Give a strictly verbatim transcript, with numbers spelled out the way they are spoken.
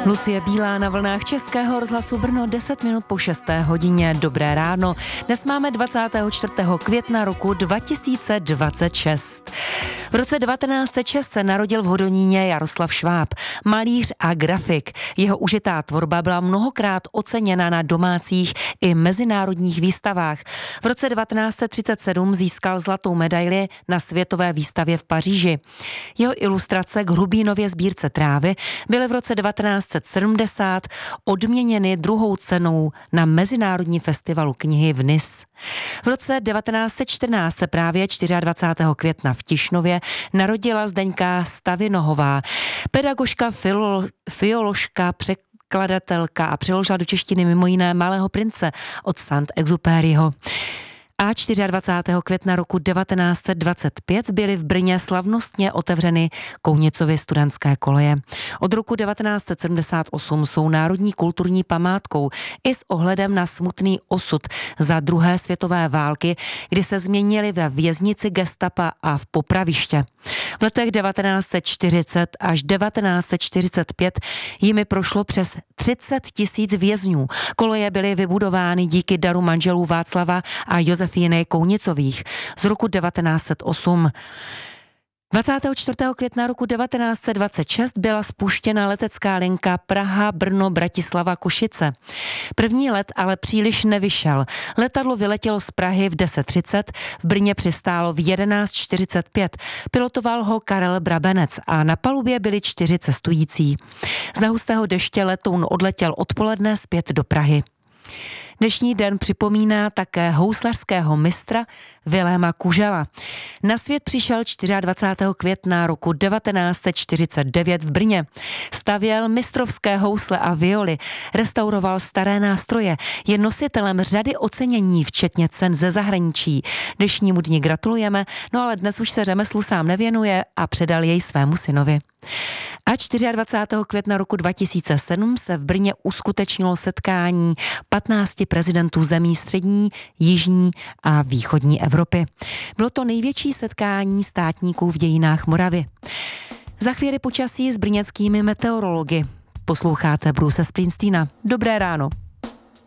Lucie Bílá na vlnách Českého rozhlasu Brno, deset minut po šesté hodině. Dobré ráno. Dnes máme dvacátého čtvrtého května roku dva tisíce dvacet šest. V roce devatenáct set šest se narodil v Hodoníně Jaroslav Šváb, malíř a grafik. Jeho užitá tvorba byla mnohokrát oceněna na domácích i mezinárodních výstavách. V roce devatenáct set třicet sedm získal zlatou medaili na světové výstavě v Paříži. Jeho ilustrace k Hrubínově sbírce trávy byly v roce devatenáct set sedmdesát odměněny druhou cenou na Mezinárodní festivalu knihy v Nice. V roce devatenáct set čtrnáct se právě dvacátého čtvrtého května v Tišnově narodila Zdeňka Stavinohová, pedagožka, filo, filoložka, překladatelka a přeložila do češtiny mimo jiné Malého prince od Saint-Exupéryho. A dvacátého čtvrtého května roku devatenáct set dvacet pět byly v Brně slavnostně otevřeny Kounicovy studentské koleje. Od roku devatenáct set sedmdesát osm jsou národní kulturní památkou i s ohledem na smutný osud za druhé světové války, kdy se změnili ve věznici gestapa a v popraviště. V letech devatenáct set čtyřicet až devatenáct set čtyřicet pět jimi prošlo přes třicet tisíc vězňů. Koleje byly vybudovány díky daru manželů Václava a Josefíny Kounicových z roku devatenáct set osm. dvacátého čtvrtého května roku devatenáct set dvacet šest byla spuštěna letecká linka Praha, Brno, Bratislava, Košice. První let ale příliš nevyšel. Letadlo vyletělo z Prahy v deset třicet, v Brně přistálo v jedenáct čtyřicet pět. Pilotoval ho Karel Brabenec a na palubě byli čtyři cestující. Za hustého deště letoun odletěl odpoledne zpět do Prahy. Dnešní den připomíná také houslařského mistra Viléma Kužela. Na svět přišel dvacátého čtvrtého května roku devatenáct set čtyřicet devět v Brně. Stavěl mistrovské housle a violy, restauroval staré nástroje, je nositelem řady ocenění, včetně cen ze zahraničí. Dnešnímu dni gratulujeme, no ale dnes už se řemeslu sám nevěnuje a předal jej svému synovi. A dvacátého čtvrtého května roku dva tisíce sedm se v Brně uskutečnilo setkání patnácti prezidentů zemí střední, jižní a východní Evropy. Bylo to největší setkání státníků v dějinách Moravy. Za chvíli počasí s brněnskými meteorology. Posloucháte Bruce Springsteena. Dobré ráno.